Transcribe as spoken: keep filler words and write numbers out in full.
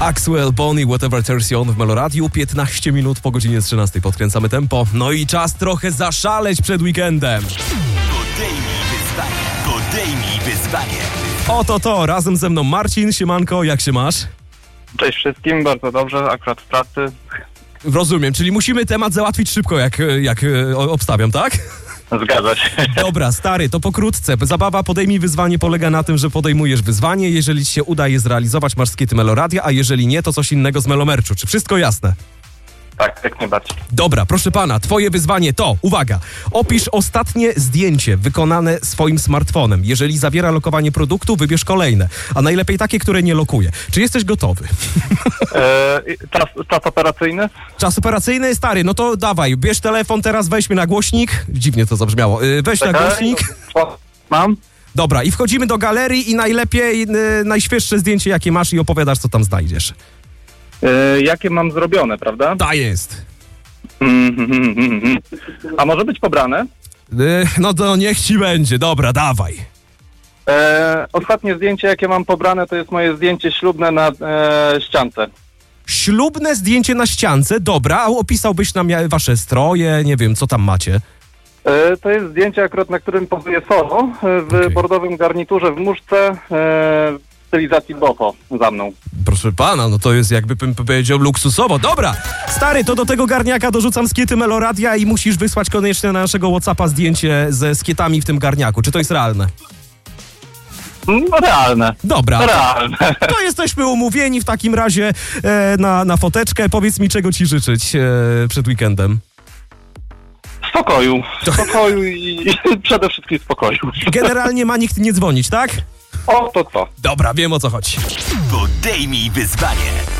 Axwell, Bonnie, Whatever Turns You On w Meloradiu. piętnaście minut po godzinie trzynastej. Podkręcamy tempo. No i czas trochę zaszaleć przed weekendem. Podejmij wyzwanie. Podejmij wyzwanie. Oto to, razem ze mną Marcin. Siemanko, jak się masz? Cześć wszystkim, bardzo dobrze, akurat w pracy. Rozumiem, czyli musimy temat załatwić szybko, jak, jak obstawiam, tak? Zgadza się. Dobra, stary, to pokrótce. Zabawa Podejmij wyzwanie polega na tym, że podejmujesz wyzwanie. Jeżeli ci się uda je zrealizować, masz skity Meloradia, a jeżeli nie, to coś innego z Melomerchu. Czy wszystko jasne? Tak, jak najbardziej. Dobra, proszę pana, twoje wyzwanie to, uwaga, opisz ostatnie zdjęcie wykonane swoim smartfonem. Jeżeli zawiera lokowanie produktu, wybierz kolejne, a najlepiej takie, które nie lokuje. Czy jesteś gotowy? E, czas, czas operacyjny? Czas operacyjny, stary, no to dawaj, bierz telefon, teraz weź mnie na głośnik. Dziwnie to zabrzmiało. Yy, weź na Czekaj, głośnik. o, Mam? Dobra, i wchodzimy do galerii i najlepiej, yy, najświeższe zdjęcie, jakie masz i opowiadasz, co tam znajdziesz. E, jakie mam zrobione, prawda? Ta jest. Mm, mm, mm, mm. A może być pobrane? Yy, no to niech ci będzie, dobra, dawaj. E, ostatnie zdjęcie, jakie mam pobrane, to jest moje zdjęcie ślubne na e, ściance. Ślubne zdjęcie na ściance, dobra, a opisałbyś nam ja- wasze stroje, nie wiem, co tam macie. E, to jest zdjęcie akurat, na którym pozuję solo, e, w Okej. bordowym garniturze, w muszce, e, w stylizacji bofo za mną. Proszę pana, no to jest jakby bym powiedział luksusowo. Dobra, stary, to do tego garniaka dorzucam skiety Meloradia i musisz wysłać koniecznie na naszego WhatsAppa zdjęcie ze skietami w tym garniaku. Czy to jest realne? No, realne. Dobra, Realne. to jesteśmy umówieni w takim razie e, na, na foteczkę. Powiedz mi, czego ci życzyć e, przed weekendem. Spokoju. Spokoju i, i przede wszystkim spokoju. Generalnie ma nikt nie dzwonić, tak? O, to co? Dobra, wiem o co chodzi. Podejmij wyzwanie.